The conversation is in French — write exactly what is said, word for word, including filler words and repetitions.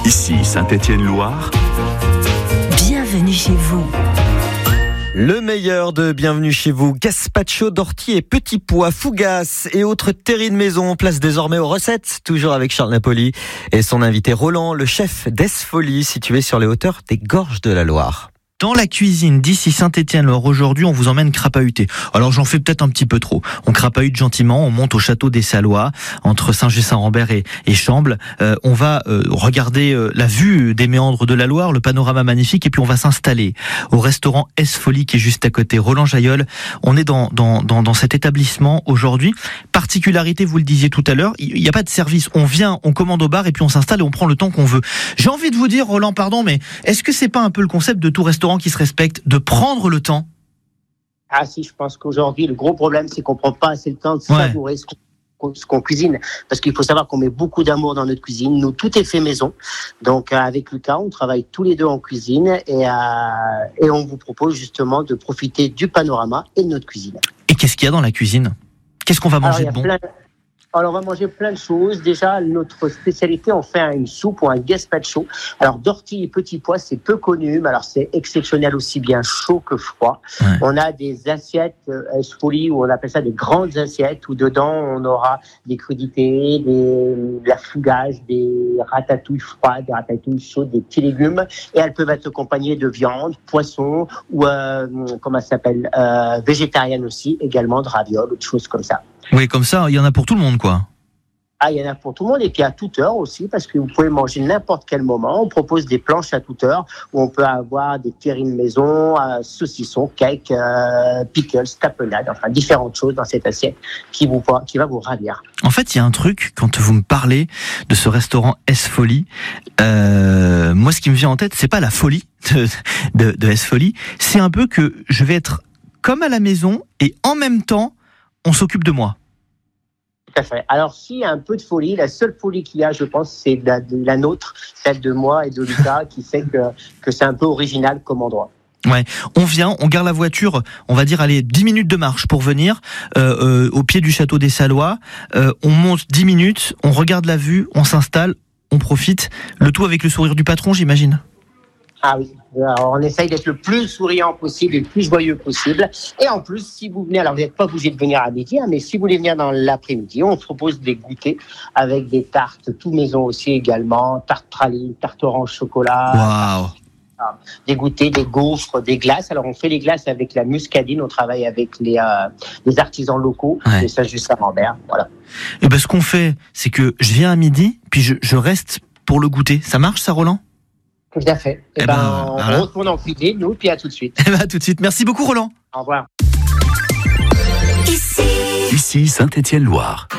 Ici Saint-Étienne-Loire. Bienvenue chez vous. Le meilleur de Bienvenue chez vous, gazpacho d'ortie et petits pois, fougasse et autres terrines maison. Place désormais aux recettes, toujours avec Charles Napoli et son invité Roland, le chef d'Esfolie, situé sur les hauteurs des Gorges de la Loire. Dans la cuisine d'ici Saint-Étienne-Loire, aujourd'hui, on vous emmène crapahuter. Alors, j'en fais peut-être un petit peu trop. On crapahute gentiment, on monte au château des Salois, entre Saint-Just-Saint-Rambert et, et Chambles. Euh, on va euh, regarder euh, la vue des méandres de la Loire, le panorama magnifique, et puis on va s'installer au restaurant Esfolie qui est juste à côté. Roland Jailleul, on est dans, dans, dans, dans cet établissement aujourd'hui. Particularité, vous le disiez tout à l'heure, il n'y a pas de service. On vient, on commande au bar et puis on s'installe et on prend le temps qu'on veut. J'ai envie de vous dire, Roland, pardon, mais est-ce que c'est pas un peu le concept de tout restaurant qui se respecte, de prendre le temps? Ah si, je pense qu'aujourd'hui, le gros problème, c'est qu'on prend pas assez le temps de savourer ouais. ce, qu'on, ce qu'on cuisine. Parce qu'il faut savoir qu'on met beaucoup d'amour dans notre cuisine. Nous, tout est fait maison. Donc, euh, avec Lucas, on travaille tous les deux en cuisine et, euh, et on vous propose justement de profiter du panorama et de notre cuisine. Et qu'est-ce qu'il y a dans la cuisine? Qu'est-ce qu'on va manger Alors, de bon? plein... Alors, on va manger plein de choses. Déjà, notre spécialité, on fait une soupe ou un gazpacho. Alors, d'ortie et petits pois, c'est peu connu, mais alors c'est exceptionnel aussi bien chaud que froid. Ouais. On a des assiettes euh, Esfolie, où on appelle ça des grandes assiettes, où dedans, on aura des crudités, des, de la fougage, des ratatouilles froides, des ratatouilles chaudes, des petits légumes. Et elles peuvent être accompagnées de viande, poisson, ou, euh, comment ça s'appelle, euh, végétarienne aussi, également de ravioles, ou de choses comme ça. Oui, comme ça, il y en a pour tout le monde, quoi. Ah, il y en a pour tout le monde et puis à toute heure aussi, parce que vous pouvez manger n'importe quel moment. On propose des planches à toute heure où on peut avoir des terrines maison, euh, saucissons, cakes, euh, pickles, tapenades, enfin différentes choses dans cette assiette qui vous qui va vous ravir. En fait, il y a un truc, quand vous me parlez de ce restaurant Esfolie, euh, moi, ce qui me vient en tête, c'est pas la folie de, de, de Esfolie, c'est un peu que je vais être comme à la maison et en même temps, on s'occupe de moi. Tout à fait. Alors, s'il y a un peu de folie, la seule folie qu'il y a, je pense, c'est la, la nôtre, celle de moi et de Lucas, qui fait que, que c'est un peu original comme endroit. Ouais, on vient, on garde la voiture, on va dire, allez, dix minutes de marche pour venir euh, euh, au pied du château des Salois. Euh, on monte dix minutes, on regarde la vue, on s'installe, on profite. Le tout avec le sourire du patron, j'imagine. Ah oui, alors on essaye d'être le plus souriant possible et le plus joyeux possible. Et en plus, si vous venez, alors vous n'êtes pas obligé de venir à midi, hein, mais si vous voulez venir dans l'après-midi, on propose des goûters avec des tartes tout maison aussi également, tartes praline, tartes orange chocolat. Waouh. Des goûters, des gaufres, des glaces. Alors on fait les glaces avec la muscadine, on travaille avec les, euh, les artisans locaux, ouais. de Saint-Just-Saint-Rambert. Voilà. Et ben ce qu'on fait, c'est que je viens à midi, puis je, je reste pour le goûter. Ça marche ça, Roland? Tout à fait. Et, et ben, ben, on voilà. retourne en cuisine, nous, puis à tout de suite. Et ben, à tout de suite. Merci beaucoup, Roland. Au revoir. Ici, Ici Saint-Étienne-Loire.